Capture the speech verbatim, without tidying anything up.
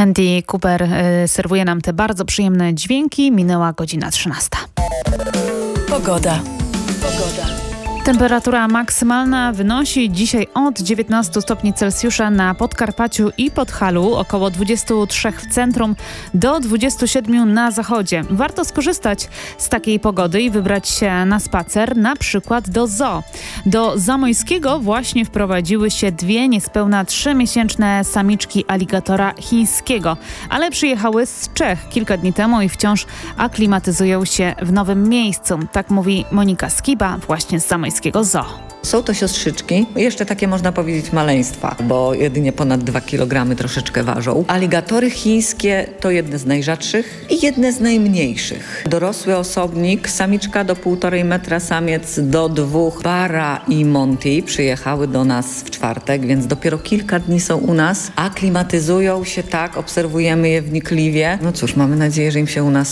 Andy Cooper y, serwuje nam te bardzo przyjemne dźwięki. Minęła godzina trzynasta. Pogoda. Pogoda. Temperatura maksymalna wynosi dzisiaj od dziewiętnastu stopni Celsjusza na Podkarpaciu i Podhalu, około dwudziestu trzech w centrum, do dwudziestu siedmiu na zachodzie. Warto skorzystać z takiej pogody i wybrać się na spacer, na przykład do zoo. Do Zamojskiego właśnie wprowadziły się dwie niespełna trzymiesięczne samiczki aligatora chińskiego, ale przyjechały z Czech kilka dni temu i wciąż aklimatyzują się w nowym miejscu. Tak mówi Monika Skiba właśnie z Zamojskiego Zoo. Są to siostrzyczki, jeszcze takie można powiedzieć maleństwa, bo jedynie ponad dwa kilogramy troszeczkę ważą. Aligatory chińskie to jedne z najrzadszych i jedne z najmniejszych. Dorosły osobnik, samiczka do półtorej metra, samiec do dwóch. Bara i Monty przyjechały do nas w czwartek, więc dopiero kilka dni są u nas. Aklimatyzują się tak, obserwujemy je wnikliwie. No cóż, mamy nadzieję, że im się u nas